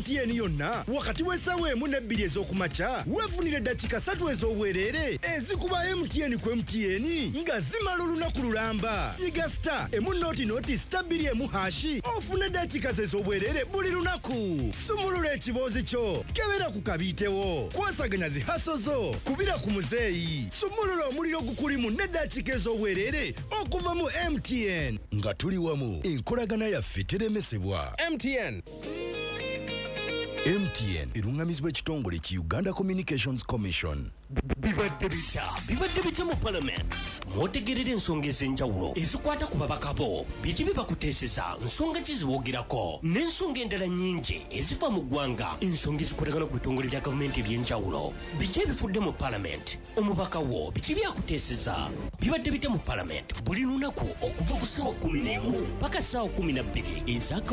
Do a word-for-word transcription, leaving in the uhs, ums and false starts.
M T N yonna wakati w'essaawa emu n'ebbiri ez'okumakya weefunire eddakiika ssatu ez'obwereere ezikuba M T N ku M T N nga zimala olunaku lulamba. Nyiga star emu nooti nooti star bbiri emu hashi ofune eddakiika ze ez'obwereere buli lunaku. Sumulula ekiboozi kyo kebera ku kabiitewo. Kwasaganya zi haso zo kubira ku muzeeyi. Sumulula omuliro gukulimu n'eddakiika ez'obwereere okuva mu M T N. Nga tuli wamu enkolagana yaffe teremesebwa. M T N. M T N erungamizibwa ekitongole ki Uganda Communications Commission. Bibadde bitya bibadde bitya mu parliament mwotegerera ensonga ez'enjawulo ezikwata ku babaka bo biki bibakuteeseza nsonga ki zibogerako n'ensonga endala nnyingi eziva mu ggwanga ensonga ezikwatagana ku bitongole bya gavumenti eby'enjawulo biki ebifudde mu parliament omubaka wo biki byakuteeseza bibadde bitya mu parliament buli lunaku okuva ku ssaawa kumi n'emu paka ssaawa kumi na bbiri ez'aka